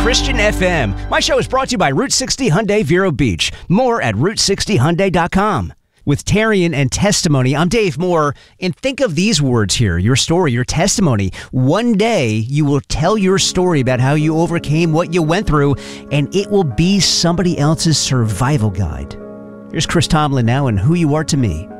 Christian FM. My show is brought to you by Route 60 Hyundai Vero Beach. More at Route60Hyundai.com. With Tarian and Testimony, I'm Dave Moore, and think of these words here, your story, your testimony. One day, you will tell your story about how you overcame what you went through, and it will be somebody else's survival guide. Here's Chris Tomlin now and Who You Are to Me.